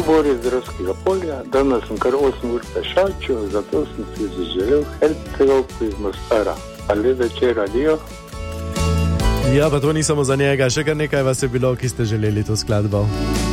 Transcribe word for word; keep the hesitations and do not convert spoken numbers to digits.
Boris z Rovskega polja, danes sem kar osem ur pešačil, zato sem si zaželel Hercegovku iz Mostara. Pa lep večer, adijo. Ja, pa to ni samo za njega, še kar nekaj vas je bilo, ki ste želeli to skladbo.